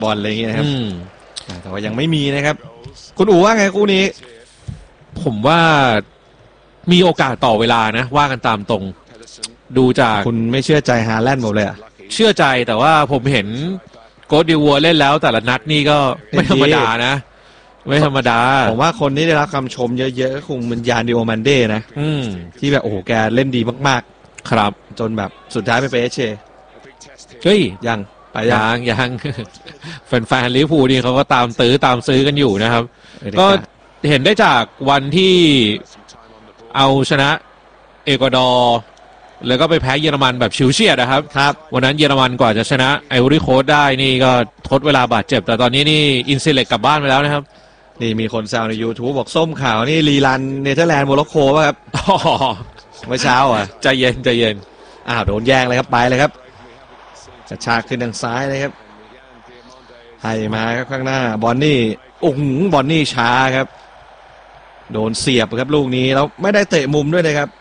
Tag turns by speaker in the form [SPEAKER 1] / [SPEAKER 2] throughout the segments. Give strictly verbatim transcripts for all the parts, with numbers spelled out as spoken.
[SPEAKER 1] บอลอะไรอย่างเงี้ยนะครับแต่ว่ายังไม่มีนะครับคุณอู๋ว่าไงคู่นี้
[SPEAKER 2] ผมว่ามีโอกาสต่อเวลานะว่ากันตามตรงดูจาก
[SPEAKER 1] คุณไม่เชื่อใจฮาแลนด์หมดเลยอ่ะ
[SPEAKER 2] เชื่อใจแต่ว่าผมเห็นโกดดิวัวเล่นแล้วแต่ละนัดนี่ก็ไม่ธรรมดานะไม่ธรรมดา
[SPEAKER 1] ผมว่าคนที่ได้รับคำชมเยอะๆก็คงเป็นยานดิโอมันเด้นะที่แบบโอ้โหแกเล่นดีมาก
[SPEAKER 2] ๆครับ
[SPEAKER 1] จนแบบสุดท้ายไปเปเช
[SPEAKER 2] เฮ้ย
[SPEAKER 1] ยังไป
[SPEAKER 2] ยังยังแฟนๆลิเวอร์พูลนี่เขาก็ตามตื้อตามซื้อกันอยู่นะครับก็เห็นได้จากวันที่เอาชนะเอกวาดอร์แล้วก็ไปแพ้เยอรมันแบบชิวเฉียดนะครับ
[SPEAKER 1] ครับ
[SPEAKER 2] วันนั้นเยอรมันกว่าจะชนะไอวอรี่โค้ชได้นี่ก็ทดเวลาบาดเจ็บแต่ตอนนี้นี่อินเซเล็กกลับบ้านไปแล้วนะครับ
[SPEAKER 1] นี่มีคนแซวใน YouTube บอกส้มขาวนี่รีรันเนเธอร์แลนด์โมร็อกโกป่ะครับเมื่อเช้าอ่ะ
[SPEAKER 2] ใจเย็นใจเย็น
[SPEAKER 1] อ้าวโดนแย่งเลยครับไปเลยครับจะชากขึ้นทางซ้ายเลยครับให้มาครับข้างหน้าบอนนี่โอ้โหบอนนี่ช้าครับโดนเสียบครับลูกนี้แล้วไม่ได้เตะมุมด้วยนะครับ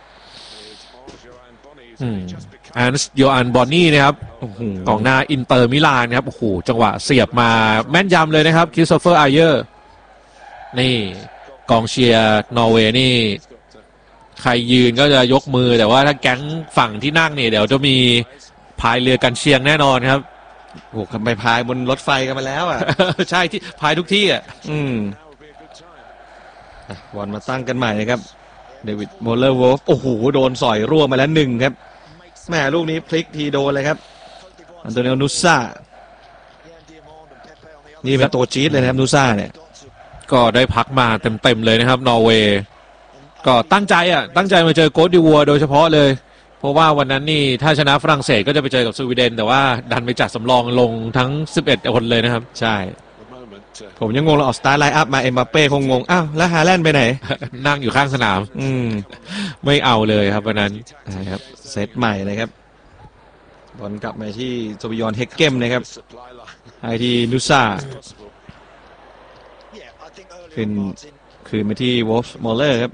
[SPEAKER 2] อืมอันโยอันบอนนี่นะครับกองหน้าอินเตอร์มิลานครับโอ้โหจังหวะเสียบมาแม่นยำเลยนะครับคริสโตเฟอร์ไอเยอร์นี่กองเชียร์นอร์เวย์นี่ใครยืนก็จะยกมือแต่ว่าถ้าแก๊งฝั่งที่นั่งเนี่ยเดี๋ยวจะมีพายเรือกันเชียงแน่นอนครับ
[SPEAKER 1] โอ้โหไปพายบนรถไฟกันมาแล้วอ่ะ
[SPEAKER 2] ใช่ที่พายทุกที่อ่ะ
[SPEAKER 1] อืมบอลมาตั้งกันใหม่นะครับเดวิดโมเลอร์วอล์ฟโอ้โหโดนสอยร่วงมาแล้วหนึ่งครับแม่ลูกนี้พลิกทีโดนเลยครับอันโตเนโอนูซ่านี่เป็นตัวจี๊ดเลยนะครับนูซ่าเนี่ย
[SPEAKER 2] ก็ได้พักมาเต็มๆเลยนะครับนอร์เวย์ก็ตั้งใจอ่ะตั้งใจมาเจอโกดดิวัวโดยเฉพาะเลยเพราะว่าวันนั้นนี่ถ้าชนะฝรั่งเศสก็จะไปเจอกับสวีเดนแต่ว่าดันไปจัดสำรองลงทั้งสิบเอ็ดคนเลยนะครับ
[SPEAKER 1] ใช่ผมยังงงเราออกสตาร์ไลน์อัพมาเอ็มบัปเป้คงงงอ้าวแล้วฮาแลนด์ไปไหน
[SPEAKER 2] นั่งอยู่ข้างสนาม
[SPEAKER 1] อืม
[SPEAKER 2] ไม่เอาเลยครับวันนั้น
[SPEAKER 1] นะครับเซตใหม่นะครับบอลกลับมาที่โซบิยอนเฮกเกมนะครับให้ที่นูซ่าขึ้นคืนมาที่วอลฟ์มอลเลอร์ครับ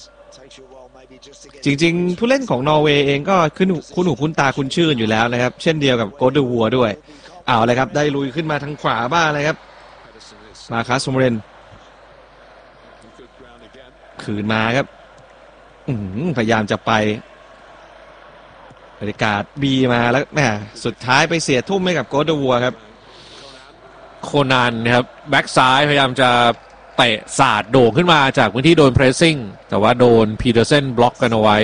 [SPEAKER 1] จริงๆผู้เล่นของนอร์เวย์เองก็ขึ้นคุ้นหูคุ้นตาคุ้นชื่ออยู่แล้วนะครับเช่นเดียวกับโกดดูวัวด้วยเอาเลยครับได้ลุยขึ้นมาทางขวาบ้างเลยครับมาคัสโมเรนคืนมาครับพยายามจะไปบรรยากาศบีมาแล้วแหมสุดท้ายไปเสียทุ่มให้กับโกดดูวัวครับ
[SPEAKER 2] โคนันนะครับแบ็กซ้ายพยายามจะเตะสาดโด่งขึ้นมาจากพื้นที่โดนเพรสซิ่งแต่ว่าโดนพีเตอร์เซนบล็อกกันเอาไว้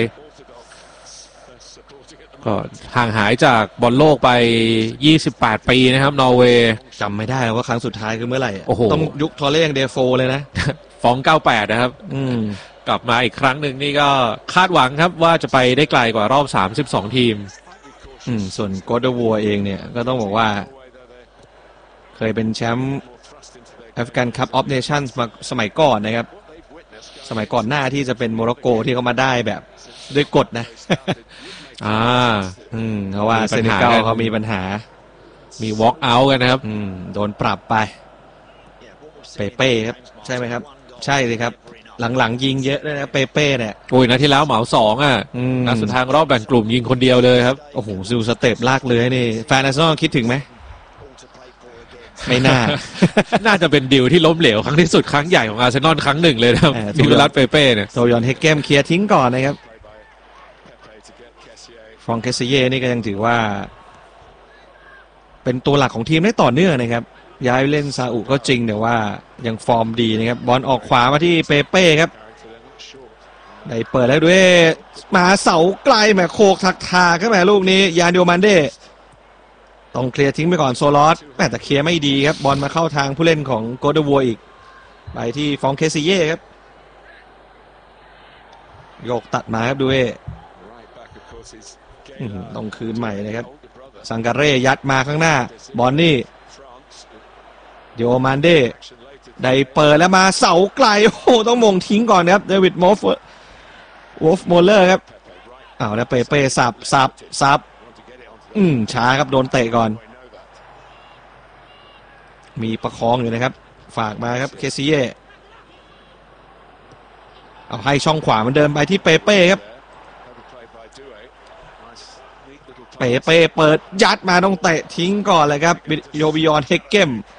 [SPEAKER 2] ก็ห่างหายจากบอลโลกไปยี่สิบแปดปีนะครับนอร์เวย์
[SPEAKER 1] จำไม่ได้ว่าครั้งสุดท้ายคือเมื่อไหร่ต้องยุคทอร์เรยังเดโฟเลยนะ
[SPEAKER 2] ฟองเก้าสิบแปดนะครับกลับมาอีกครั้งหนึ่งนี่ก็คาดหวังครับว่าจะไปได้ไกลกว่ารอบสามสิบสองทีม
[SPEAKER 1] ส่วนโกดวัวเองเนี่ยก็ต้องบอกว่าเคยเป็นแชมป์แอฟริกันคัพออฟเนชั่นมาสมัยก่อนนะครับสมัยก่อนหน้าที่จะเป็นโมร็อกโกที่เขามาได้แบบด้วยกฎนะ
[SPEAKER 2] อ่า
[SPEAKER 1] อืมเพราะว่าเซเนกัลเขามีปัญหา
[SPEAKER 2] มีวอล์กเอาท์กันนะครับ
[SPEAKER 1] อืมโดนปรับไปเปเป้ครับใช่ไหมครับใช่เลยครับหลังๆยิงเยอะเลยนะเปเป้เนี่ย
[SPEAKER 2] โอ้ยนะที่แล้วเหมาสองอ่ะนัดสุดท้ายรอบแบ่งกลุ่มยิงคนเดียวเลยครับ
[SPEAKER 1] โอ้โหซิลสเต็ปลากเลยนี่แฟนอาร์เซนอลคิดถึงไหมไม่น่า
[SPEAKER 2] น่าจะเป็นดิวที่ล้มเหลวครั้งที่สุดครั้งใหญ่ของอาร์เซนอลครั้งหนึ่งเลยนะครับมิลลัสเปเป้เนี่ย
[SPEAKER 1] โซยอนเฮกเกมเคลียร์ทิ้งก่อนนะครับฟรองเคสเย่นี่ก็ยังถือว่าเป็นตัวหลักของทีมได้ต่อเนื่องนะครับย้ายเล่นซาอุก็จริงแต่ว่ายังฟอร์มดีนะครับบอลออกขวามาที่เปเป้ครับได้เปิดแล้วด้วยมาเสาไกลแหมโคกทักทาขึ้นมาลูกนี้ยานดิโอมันเด้ต้องเคลียร์ทิ้งไปก่อนโซลอสแต่เคลียร์ไม่ดีครับบอลมาเข้าทางผู้เล่นของโกดวัวอีกไปที่ฟองเคซิเย่ครับโยกตัดมาครับดูเอต้องคืนใหม่นะครับซังการเร่ยัดมาข้างหน้าบอลนี่ดิโอมันเด้ได้เปิดแล้วมาเสาไกลโอ้โหต้องมงทิ้งก่อนครับเดวิดมอฟวอฟโมเลอร์ครับอ้าวแล้วเปเป้สับสับสับอืมช้าครับโดนเตะก่อนมีประคองอยู่นะครับฝากมาครับเคซิเย่เอาให้ช่องขวามันเดินไปที่เปเป้ครับเปเป้เปิดยัดมาต้องเตะทิ้งก่อนเลยครับโยบิยอนเฮกเกม